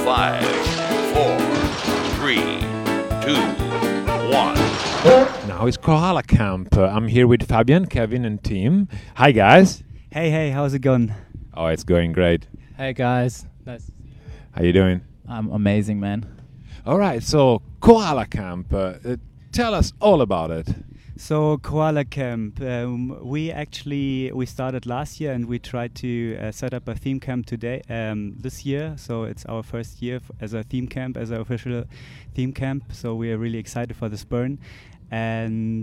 5, 4, 3, 2, 1. Now it's Koala Camp. I'm here with Fabian, Kevin, and Tim. Hi, guys. Hey, how's it going? Oh, it's going great. Hey guys, nice. How you doing? I'm amazing, man. All right, so Koala Camp. Tell us all about it. So Koala Camp, we started last year and we tried to set up a theme camp this year. So it's our first year as a theme camp, as an official theme camp. So we are really excited for this burn. And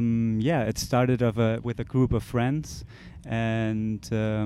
it started with a group of friends, and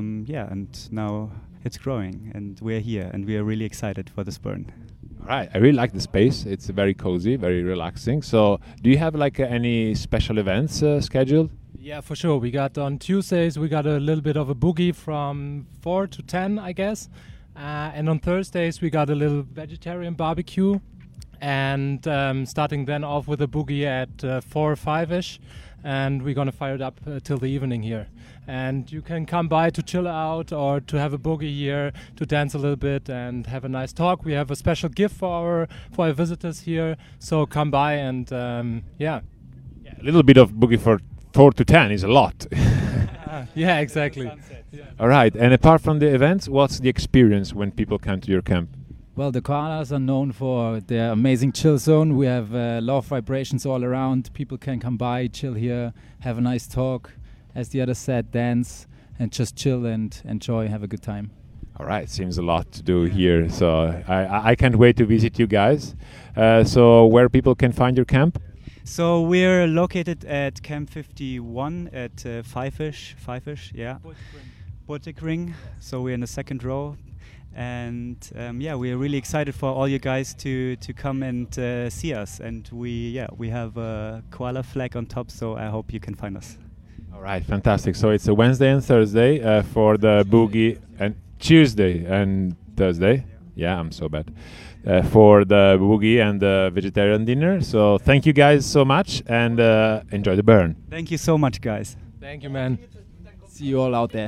and now it's growing, and we're here, and we are really excited for this burn. All right, I really like the space. It's very cozy, very relaxing. So, do you have any special events scheduled? Yeah, for sure. We got on Tuesdays, we got a little bit of a boogie from 4 to 10, I guess. And on Thursdays, we got a little vegetarian barbecue. And starting then off with a boogie at 4 or 5-ish. And we're going to fire it up till the evening here. And you can come by to chill out or to have a boogie here, to dance a little bit and have a nice talk. We have a special gift for our visitors here. So come by and A little bit of boogie for 4 to 10 is a lot. yeah, exactly. Yeah. All right, and apart from the events, what's the experience when people come to your camp? Well, the koalas are known for their amazing chill zone. We have low vibrations all around. People can come by, chill here, have a nice talk. As the other said, dance and just chill and enjoy, have a good time. All right, seems a lot to do here. So I can't wait to visit you guys. So where people can find your camp? So we're located at Camp 51 at 5-ish, yeah. Boltic-Ring. So we're in the second row. And we're really excited for all you guys to come and see us. And we have a koala flag on top, so I hope you can find us. All right, fantastic. So it's a Wednesday and Thursday for the boogie, and Tuesday and Thursday. Yeah, I'm so bad. For the boogie and the vegetarian dinner. So thank you guys so much, and enjoy the burn. Thank you so much, guys. Thank you, man. See you all out there.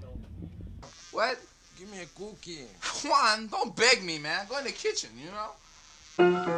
What? Give me a cookie. Juan, don't beg me, man. Go in the kitchen, you know?